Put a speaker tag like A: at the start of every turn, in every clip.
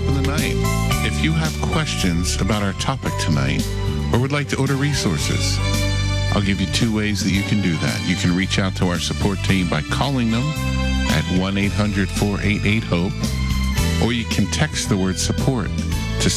A: of the night. If you have questions about our topic tonight or would like to order resources, I'll give you two ways that you can do that. You can reach out to our support team by calling them at 1-800-488-HOPE, or you can text the word support to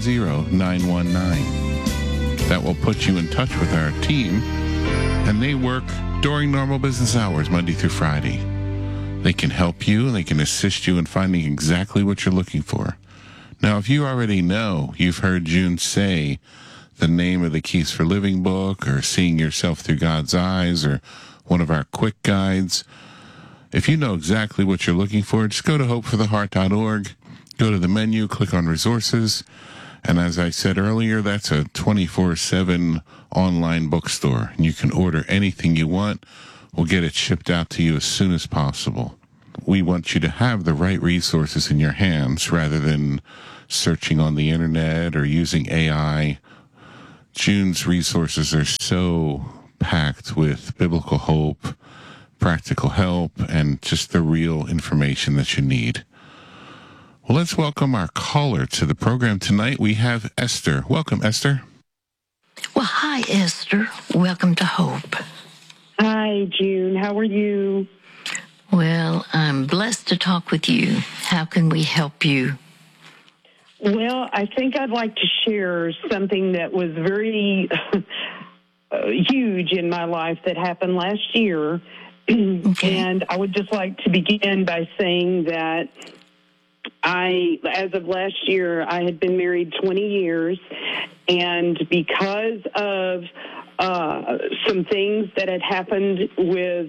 A: 70919. That will put you in touch with our team, and they work during normal business hours, Monday through Friday. They can help you, they can assist you in finding exactly what you're looking for. Now, if you already know, you've heard June say the name of the Keys for Living book, or Seeing Yourself Through God's Eyes, or one of our quick guides, if you know exactly what you're looking for, just go to hopefortheheart.org, go to the menu, click on resources, and as I said earlier, that's a 24/7 online bookstore, and you can order anything you want. We'll get it shipped out to you as soon as possible. We want you to have the right resources in your hands rather than searching on the internet or using AI. June's resources are so packed with biblical hope, practical help, and just the real information that you need. Well, let's welcome our caller to the program tonight. We have Esther. Welcome, Esther.
B: Well, hi, Esther. Welcome to Hope.
C: Hi, June. How are you?
B: Well, I'm blessed to talk with you. How can we help you?
C: Well, I think I'd like to share something that was very huge in my life that happened last year. Okay. And I would just like to begin by saying that as of last year, I had been married 20 years, and because of some things that had happened with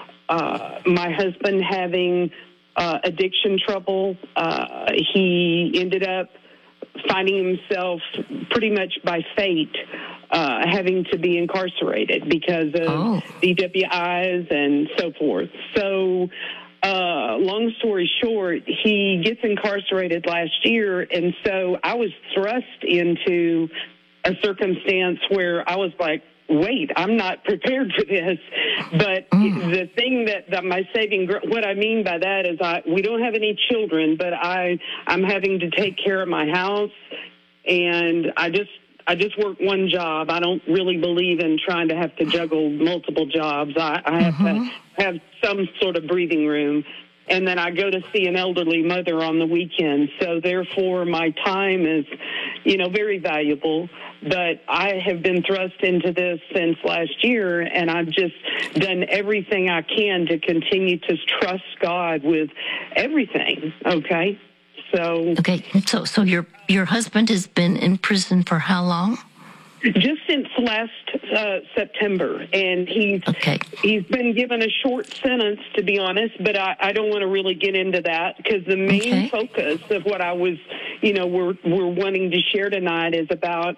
C: my husband having addiction trouble, he ended up finding himself pretty much by fate having to be incarcerated because of DWIs and so forth. So long story short, he gets incarcerated last year, and so I was thrust into a circumstance where I was like, wait, I'm not prepared for this. But the thing that my saving, what I mean by that is we don't have any children, but I'm having to take care of my house, and I just work one job. I don't really believe in trying to have to juggle multiple jobs. I have to have some sort of breathing room. And then I go to see an elderly mother on the weekend. So therefore, my time is, very valuable. But I have been thrust into this since last year, and I've just done everything I can to continue to trust God with everything. Okay.
B: So your husband has been in prison for how long?
C: Just since last September, and he's been given a short sentence, to be honest, but I don't want to really get into that because the main focus of what I was, we're wanting to share tonight is about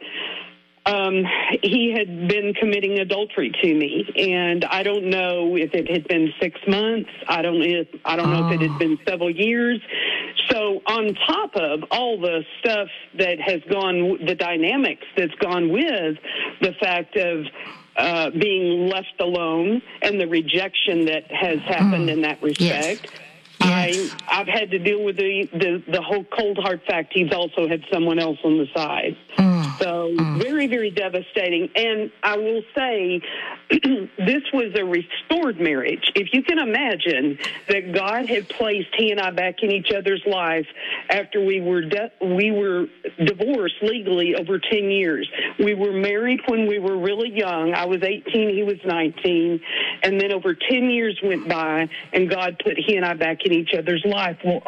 C: he had been committing adultery to me, and I don't know if it had been 6 months. I don't know if it had been several years. So on top of all the stuff that has gone, the dynamics that's gone with the fact of being left alone and the rejection that has happened in that respect. Yes. I've had to deal with the whole cold hard fact he's also had someone else on the side. So very, very devastating. And I will say this was a restored marriage. If you can imagine that God had placed he and I back in each other's life after we were divorced legally over 10 years. We were married when we were really young. I was 18, he was 19. And then over 10 years went by, and God put he and I back in each other's life. Well,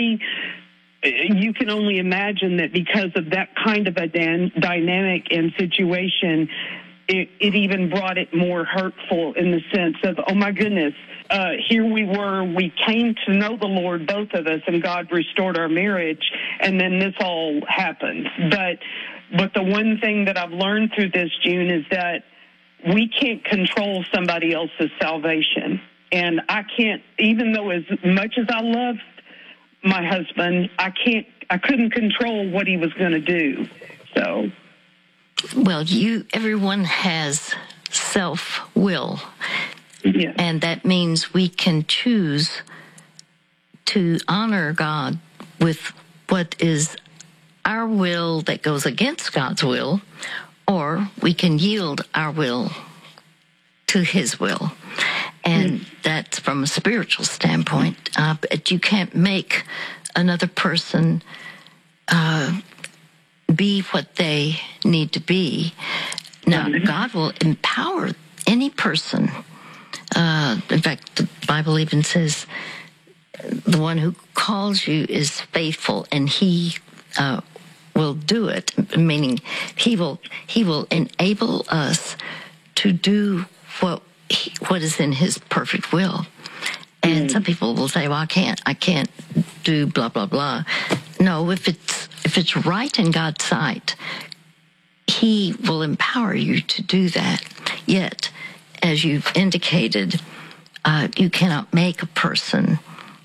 C: you can only imagine that because of that kind of a dynamic and situation, it even brought it more hurtful in the sense of, oh my goodness, here we came to know the Lord, both of us, and God restored our marriage, and then this all happened. But the one thing that I've learned through this, June, is that we can't control somebody else's salvation. And I can't, even though as much as I loved my husband, I couldn't control what he was going to do. So,
B: well, everyone has self-will, and that means we can choose to honor God with what is our will that goes against God's will, or we can yield our will to his will. And that's from a spiritual standpoint. But you can't make another person be what they need to be. Now, God will empower any person. In fact, the Bible even says the one who calls you is faithful, and he will do it, meaning he will enable us to do what is in his perfect will. And some people will say, well, I can't do blah, blah, blah. No, if it's right in God's sight, he will empower you to do that. Yet, as you've indicated, you cannot make a person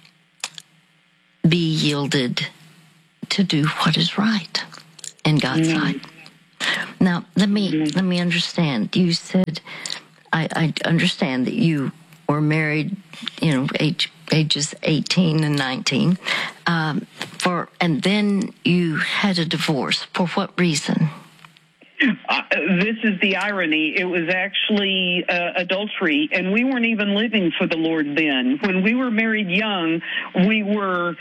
B: be yielded to do what is right in God's sight. Now, let me understand. You said, I understand that you were married, ages 18 and 19, and then you had a divorce. For what reason?
C: This is the irony. It was actually adultery, and we weren't even living for the Lord then. When we were married young, we were,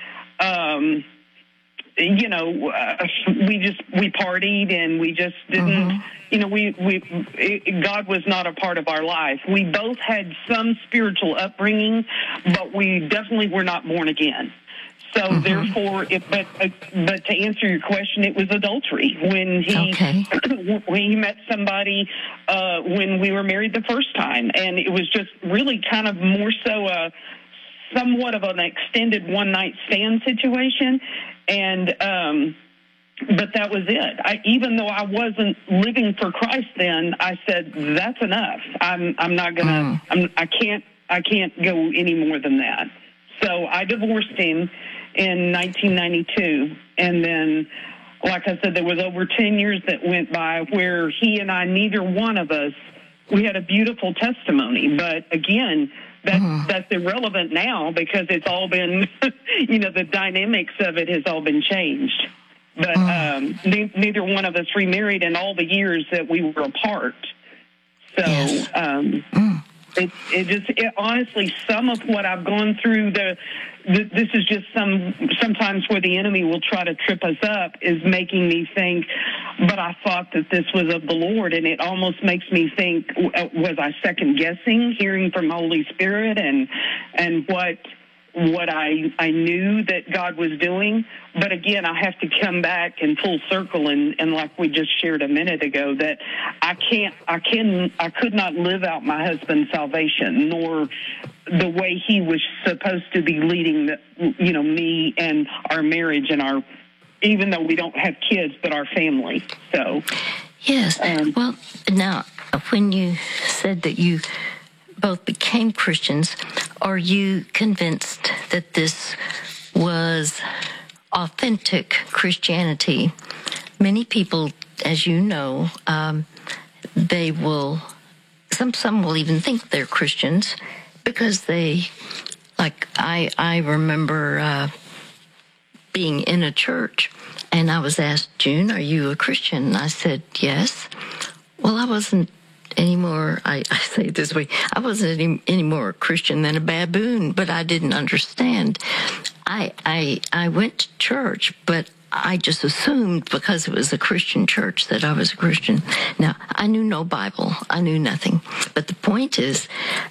C: we partied, and we just didn't, God was not a part of our life. We both had some spiritual upbringing, but we definitely were not born again. So therefore, but to answer your question, it was adultery when he met somebody when we were married the first time, and it was just really kind of more so somewhat of an extended one-night stand situation, and but that was it. Even though I wasn't living for Christ then, I said that's enough. I'm not gonna. I can't go any more than that. So I divorced him in 1992, and then, like I said, there was over 10 years that went by where he and I, neither one of us, we had a beautiful testimony. But again, that's irrelevant now because it's all been, the dynamics of it has all been changed. But neither one of us remarried in all the years that we were apart. So it honestly, some of what I've gone through, this is just sometimes where the enemy will try to trip us up, is making me think, but I thought that this was of the Lord, and it almost makes me think, was I second guessing, hearing from Holy Spirit and what I knew that God was doing? But again, I have to come back in full circle and like we just shared a minute ago, that I could not live out my husband's salvation, nor the way he was supposed to be leading me and our marriage and even though we don't have kids, but our family. So
B: yes. Well, now when you said that you both became Christians, are you convinced that this was authentic Christianity? Many people, as you know, they will, some will even think they're Christians because I remember being in a church, and I was asked, June, are you a Christian? And I said, yes. Well, I wasn't anymore, I say it this way, I wasn't any more a Christian than a baboon, but I didn't understand. I went to church, but I just assumed because it was a Christian church that I was a Christian. Now, I knew no Bible. I knew nothing. But the point is,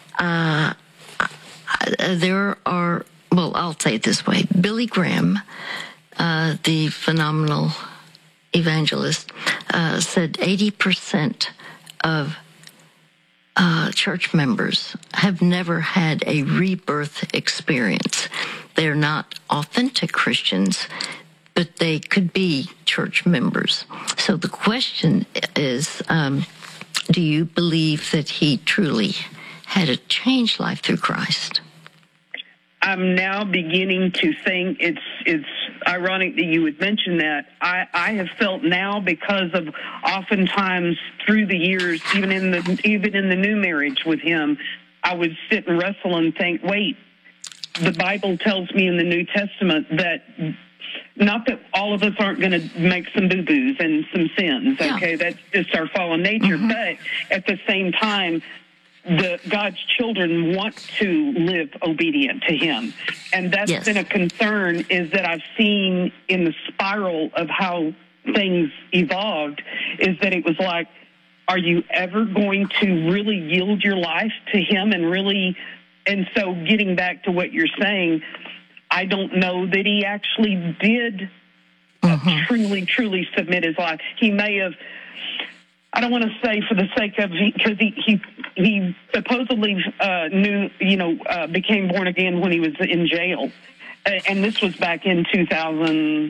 B: there are, well, I'll say it this way. Billy Graham, the phenomenal evangelist, said 80% of church members have never had a rebirth experience. They're not authentic Christians, but they could be church members. So the question is, do you believe that he truly had a changed life through Christ?
C: I'm now beginning to think it's ironic that you would mention that. I have felt now, because of oftentimes through the years, even in the new marriage with him, I would sit and wrestle and think, wait, the Bible tells me in the New Testament that not that all of us aren't going to make some boo-boos and some sins, okay? That's just our fallen nature. But at the same time, God's children want to live obedient to him. And that's been a concern, is that I've seen in the spiral of how things evolved, is that it was like, are you ever going to really yield your life to him and so getting back to what you're saying, I don't know that he actually did truly submit his life. He may have, I don't want to say for the sake of, because he supposedly became born again when he was in jail. And this was back in 2000.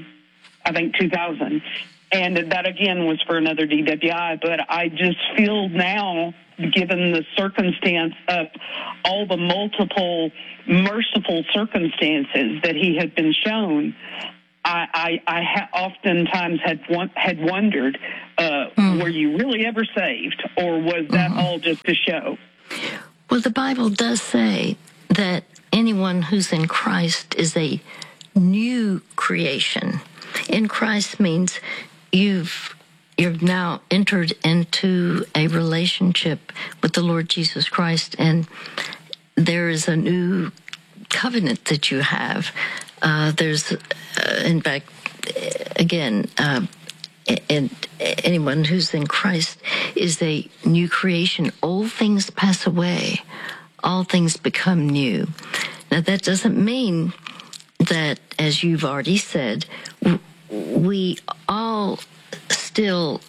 C: And that, again, was for another DWI. But I just feel now, given the circumstance of all the multiple merciful circumstances that he had been shown, I oftentimes had wondered, were you really ever saved, or was that all just a show?
B: Well, the Bible does say that anyone who's in Christ is a new creation. In Christ means you've now entered into a relationship with the Lord Jesus Christ, and there is a new covenant that you have. There's, in fact, again, and anyone who's in Christ is a new creation. Old things pass away. All things become new. Now, that doesn't mean that, as you've already said, we all still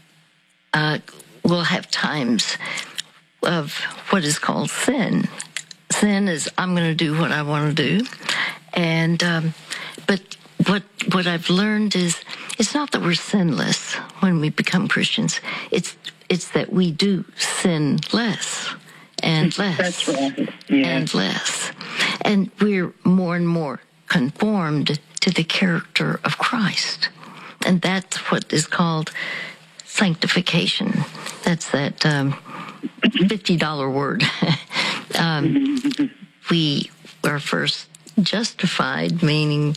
B: will have times of what is called sin. Sin is, I'm going to do what I want to do. And but what I've learned is, it's not that we're sinless when we become Christians. It's that we do sin less and less.
C: That's right. Yeah.
B: And less. And we're more and more conformed to the character of Christ. And that's what is called sanctification. That's that $50 word. We are first justified, meaning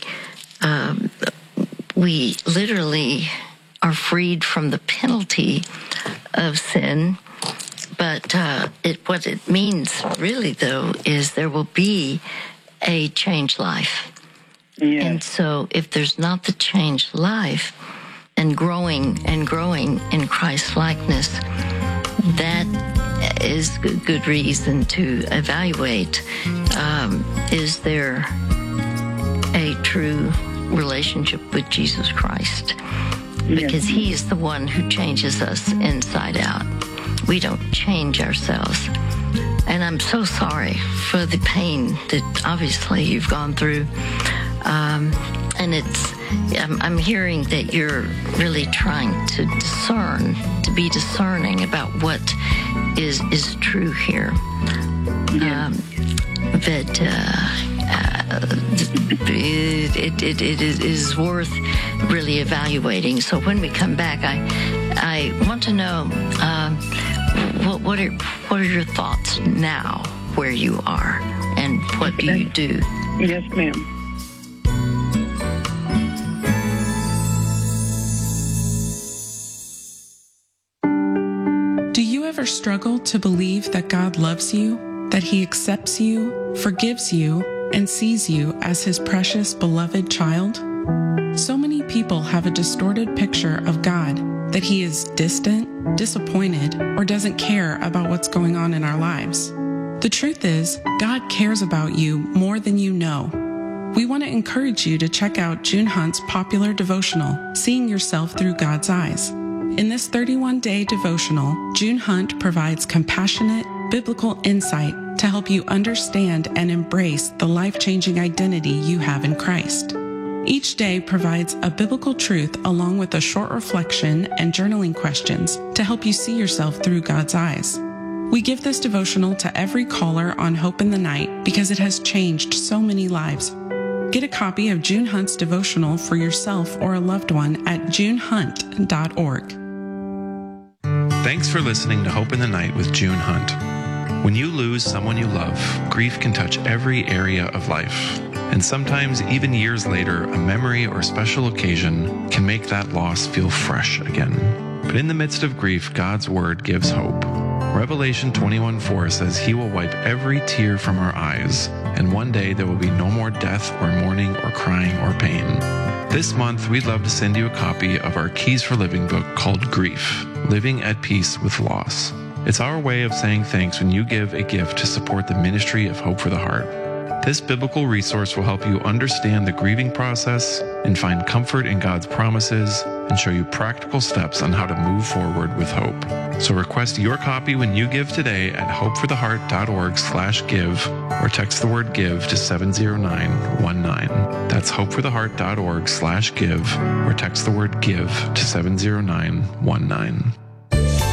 B: we literally are freed from the penalty of sin. But what it means really, though, is there will be a changed life.
C: Yes.
B: And so if there's not the changed life and growing in Christ's likeness, that is good reason to evaluate, is there a true relationship with Jesus Christ? Because he is the one who changes us inside out. We don't change ourselves. And I'm so sorry for the pain that obviously you've gone through. And I'm hearing that you're really trying to discern, to be discerning about what is true here. But it is worth really evaluating. So when we come back, I want to know what are your thoughts now where you are, and what do you do?
C: Yes, ma'am.
D: Do you ever struggle to believe that God loves you, that he accepts you, forgives you, and sees you as his precious, beloved child? So many people have a distorted picture of God, that he is distant, disappointed, or doesn't care about what's going on in our lives. The truth is, God cares about you more than you know. We want to encourage you to check out June Hunt's popular devotional, Seeing Yourself Through God's Eyes. In this 31-day devotional, June Hunt provides compassionate, biblical insight to help you understand and embrace the life-changing identity you have in Christ. Each day provides a biblical truth along with a short reflection and journaling questions to help you see yourself through God's eyes. We give this devotional to every caller on Hope in the Night because it has changed so many lives. Get a copy of June Hunt's devotional for yourself or a loved one at junehunt.org.
E: Thanks for listening to Hope in the Night with June Hunt. When you lose someone you love, grief can touch every area of life. And sometimes, even years later, a memory or special occasion can make that loss feel fresh again. But in the midst of grief, God's word gives hope. Revelation 21:4 says he will wipe every tear from our eyes, and one day there will be no more death or mourning or crying or pain. This month, we'd love to send you a copy of our Keys for Living book called Grief, Living at Peace with Loss. It's our way of saying thanks when you give a gift to support the ministry of Hope for the Heart. This biblical resource will help you understand the grieving process and find comfort in God's promises and show you practical steps on how to move forward with hope. So request your copy when you give today at hopefortheheart.org/give or text the word give to 70919. That's hopefortheheart.org/give or text the word give to 70919.